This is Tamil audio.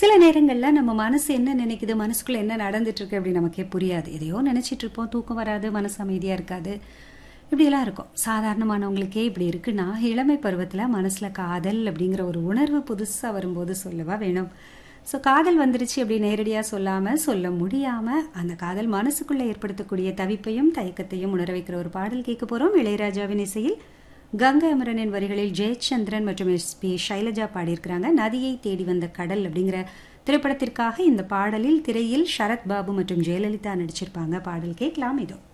சில நேரங்கள்ல நம்ம மனசு என்ன நினைக்குது, மனசுக்குள்ள என்ன நடந்துட்டு இருக்கு அப்படி நமக்கே புரியாது. எதையோ நினைச்சிட்டு இருப்போம், தூக்கம் வராது, மனசு அமைதியா இருக்காது. இப்படியெல்லாம் இருக்கும். சாதாரணமானவங்களுக்கே இப்படி இருக்குன்னா, இளமை பருவத்துல மனசுல காதல் அப்படிங்கிற ஒரு உணர்வு புதுசா வரும்போது சொல்லவா வேணும்? ஸோ காதல் வந்துருச்சு அப்படி நேரடியா சொல்லாம, சொல்ல முடியாம, அந்த காதல் மனசுக்குள்ள ஏற்படுத்தக்கூடிய தவிப்பையும், தயக்கத்தையும் உணர வைக்கிற ஒரு பாடல் கேட்க போறோம். இளையராஜாவின் இசையில் கங்கை அமரனின் வரிகளில் ஜெயச்சந்திரன் மற்றும் எஸ்.பி. ஷைலஜா பாடியிருக்கிறாங்க. நதியை தேடி வந்த கடல் அப்படிங்கிற திரைப்படத்திற்காக இந்த பாடலில் திரையில் ஷரத் பாபு மற்றும் ஜெயலலிதா நடிச்சிருப்பாங்க. பாடல் கேட்கலாம் இதோ.